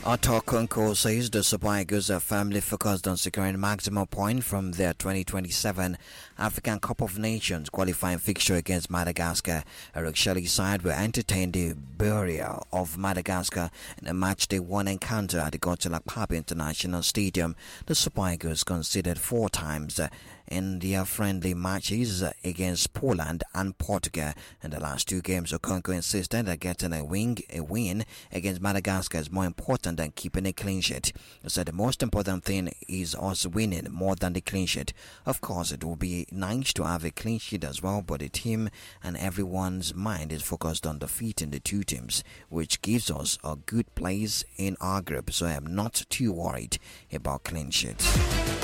Otto Kunko says the Super Eagles are firmly focused on securing maximum point from their 2027 African Cup of Nations qualifying fixture against Madagascar. Eric Shelley's side will entertain the burial of Madagascar in a match-day one encounter at the Gottlieb Pape International Stadium. The Super Eagles conceded 4 times in their friendly matches against Poland and Portugal. In the last 2 games, Okonkwo insisted that getting a win against Madagascar is more important than keeping a clean sheet. He said the most important thing is us winning more than the clean sheet. Of course, it will be nice to have a clean sheet as well, but the team and everyone's mind is focused on defeating the 2 teams, which gives us a good place in our group. So I am not too worried about clean sheet.